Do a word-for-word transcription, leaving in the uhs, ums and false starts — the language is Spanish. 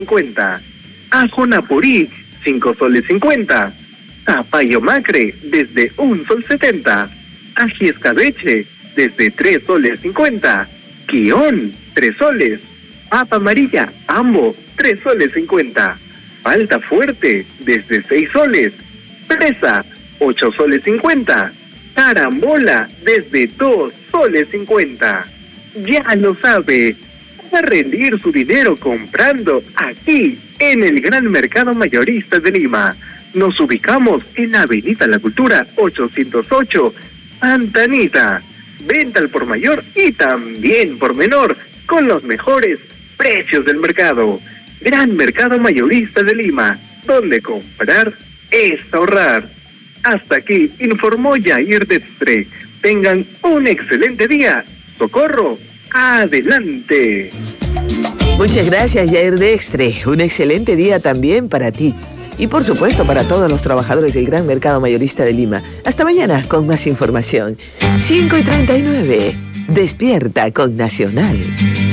cincuenta. Ajo Naporí, cinco soles cincuenta. Zapallo Macre, desde un sol setenta. Ají escabeche, desde tres soles cincuenta. Quión, tres soles. Papa amarilla, Ambo, tres soles cincuenta. Palta fuerte, desde seis soles. Fresa, ocho soles cincuenta. Carambola, desde dos soles cincuenta. Ya lo sabe, va a rendir su dinero comprando aquí en el Gran Mercado Mayorista de Lima. Nos ubicamos en Avenida La Cultura ochocientos ocho, Santa Anita. Venta al por mayor y también por menor, con los mejores precios del mercado. Gran Mercado Mayorista de Lima, donde comprar es ahorrar. Hasta aquí informó Yair Dextre. Tengan un excelente día. Socorro, adelante. Muchas gracias, Yair Dextre. Un excelente día también para ti. Y por supuesto para todos los trabajadores del Gran Mercado Mayorista de Lima. Hasta mañana con más información. cinco y treinta y nueve. Despierta con Nacional.